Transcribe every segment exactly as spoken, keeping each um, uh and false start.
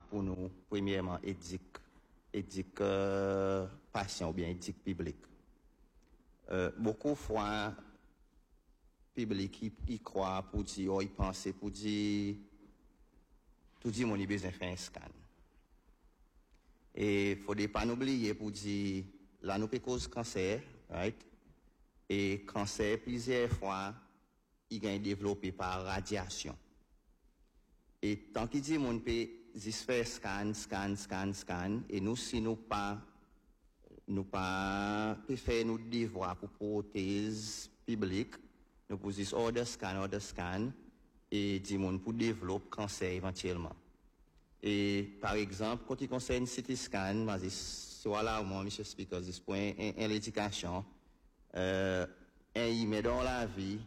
pour nous, premièrement, éthique, éthique euh, patient ou bien éthique publique. Euh, beaucoup de fois, public y croit pour dire, ou y pense pour dire, tout dit, mon a besoin de faire un scan. Et il ne faut pas oublier pour dire, là, nous peut cause cancer, right? Et cancer, plusieurs fois, il est développé par radiation. Et tant qu'il dit, mon peut faire scan, scan, scan, scan, et nous, si nous pas, nous pas, faire nos devoirs pour prothèse publique, nous pouvons dire, order scan, order scan, et dire, mon pour développer cancer éventuellement. Et par exemple, quand il concerne C T scan, c'est voilà, moi, monsieur Speaker, c'est pour l'éducation, euh, il met dans la vie,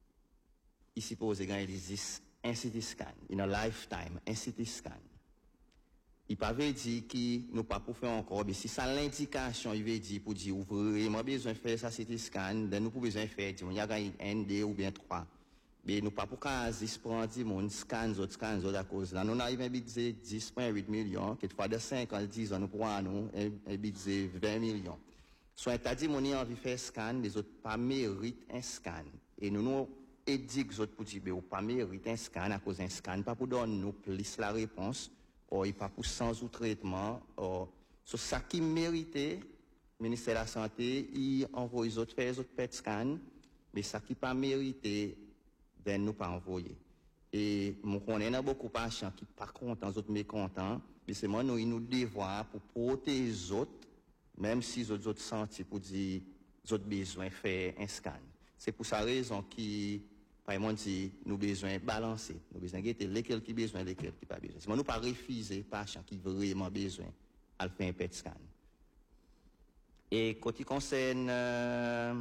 il suppose qu'il existe un C T scan, in a lifetime, un C T scan. Il ne veut pas dire qu'il nous pas pour faire encore, mais si ça l'indication, il veut dire pour dire, vraiment besoin de faire ça C T scan, then nous pouvons besoin de faire, il y a un, deux ou bien trois. Mais nous pas pour quasi prendre mon scan, autres scans, autres à cause là. Nous avons un budget dix virgule huit millions, quelquefois de cinq ans, dix ans, nous pourrons nous, un budget vingt millions. Soit t'as dit, mon envie de faire scan, les autres pas méritent un scan. Et nous, nous, et dit que les autres pour dire, ou pas méritent un scan à cause d'un scan, pas pour donner nous plus la réponse, ou pas pour sans ou traitement, ou, sur ça qui méritait, le ministère de la Santé, il envoie les autres faire les autres P E T scan, mais ça qui pas mérité, ben nous pas envoyer. Et mon connaît beaucoup de patients qui par contre, les autres mécontents, mais c'est moi, nous, ils nous devoir pour protéger les autres, même si les autres, autres sentent pour dire, les autres besoin de faire un scan. C'est pour sa raison qui, par exemple, dit, nous besoin de balancer, nous besoin de guetter lesquels qui besoin, lesquels qui pas besoin. C'est moi, nous pas refuser les patients qui vraiment besoin à faire un P E T scan. Et quand il concerne, euh,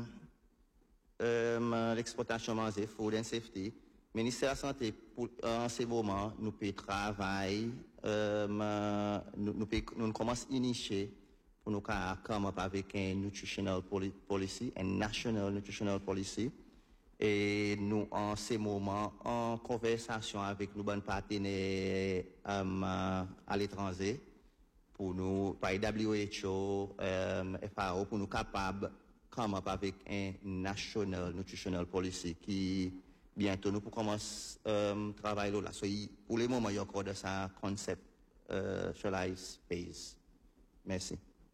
Euh, l'exploitation manger, food and safety, le ministère de la Santé, pour, en ce moment, nous peut travailler, euh, nous, nous, peut, nous commençons à initier pour nous come up avec un nutritional policy, un national nutritional policy, et nous, en ce moment, en conversation avec nos bons partenaires euh, à l'étranger, pour nous, par W H O, euh, F A O, pour nous capables come up avec un national nutritional policy qui bientôt nous pour commencer euh, travailler là. So, pour le moment, il y a encore de ça concept euh, phase. Merci.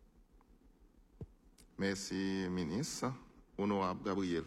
Merci, ministre. Honorable Gabriel.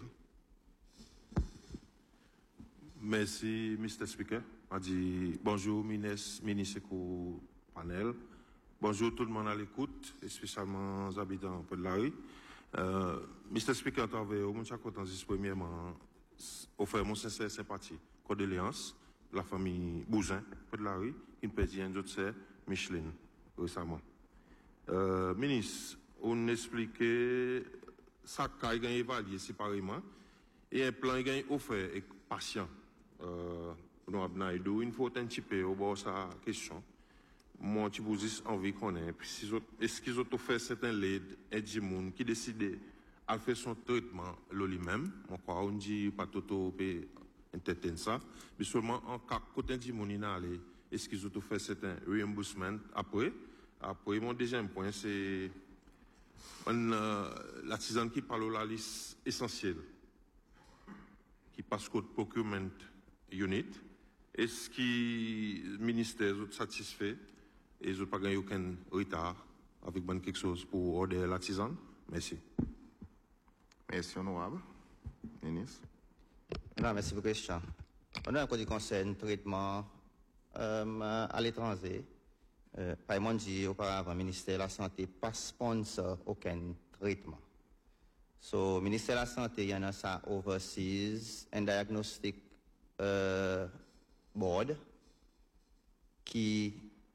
Merci, mister Speaker. On dit bonjour, ministre, ministre au panel. Bonjour tout le monde à l'écoute, et spécialement les habitants de la rue. Euh, mister Speaker, à travers au Mounchakotanzis, premièrement, offert mon sincère sympathie, condoléances de la famille Bouzin, de la rue, qui nous perdit un autre sœur, Micheline, récemment. Euh, ministre, on expliquait ça qu'a évalué séparément, et un plan est offert et patient. Euh, nous avons une faut anticiper au bord de sa question. Moi, je vous dis envie qu'on ait. Est-ce qu'ils ont fait certains leads et des gens qui décident à faire son traitement lui-même? Moi, quoi, on dit pas tout entertain ça. Mais seulement en cas côté des gens qui est-ce qu'ils ont fait certains reimbursement après? Après, mon deuxième point, c'est euh, la tisane qui parle de la liste essentielle, qui passe code procurement unit. Est-ce que le ministère est satisfait? Et je n'ai pas gagné aucun retard avec bon quelque chose pour ordre la tisane. Merci. Merci, honorable. Ministre. Non, merci pour la question. On a un code qui concerne le traitement euh, à l'étranger. Euh, par exemple, dit auparavant, le ministère de la Santé pas sponsor aucun traitement. So, le ministère de la Santé, il y en a ça Overseas and Diagnostic euh, Board qui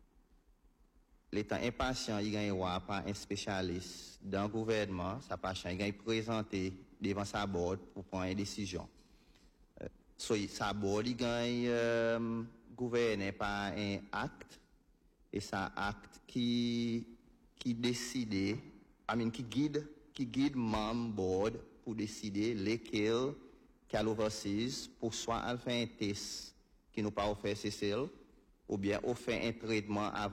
l'étant impatient, il gagne pas un spécialiste dans le gouvernement, sa patient, il gagne présenté devant sa board pour prendre une décision. Euh, so, sa board, il gagne euh, gouverné par un acte, et ça acte qui, qui décide, I mean, qui guide, qui guide membre board pour décider lesquels qu'à l'overseas pour soit faire un test qui nous pas offert C C L, ou bien offert un traitement